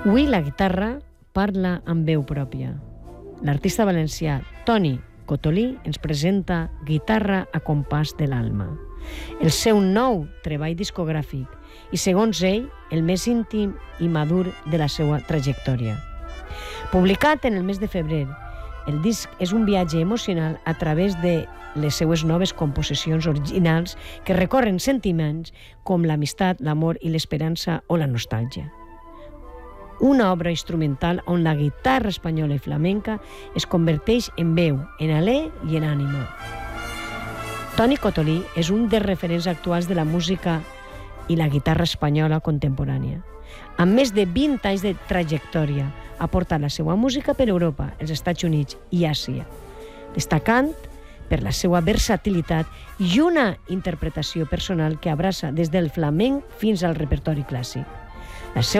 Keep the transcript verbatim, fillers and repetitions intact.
Avui la guitarra parla amb veu pròpia. L'artista valencià Toni Cotolí ens presenta Guitarra a compàs de l'alma, el seu nou treball discogràfic i, segons ell, el més íntim i madur de la seva trajectòria. Publicat en el mes de febrer, el disc és un viatge emocional a través de les seues noves composicions originals que recorren sentiments com l'amistat, l'amor i l'esperança o la nostàlgia. Una obra instrumental on la guitarra espanyola i flamenca es converteix en veu, en alè i en ànima. Toni Cotolí és un dels referents actuals de la música i la guitarra espanyola contemporània. Amb més de vint anys de trajectòria, ha portat la seva música per Europa, els Estats Units i Àsia, destacant per la seva versatilitat i una interpretació personal que abraça des del flamenc fins al repertori clàssic. La seva